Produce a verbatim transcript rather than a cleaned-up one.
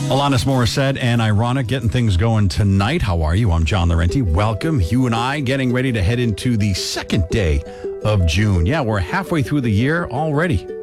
Alanis Morissette and Ironic getting things going tonight. How are you? I'm John Laurenti. Welcome. You and I getting ready to head into the second day of June. Yeah, we're halfway through the year already.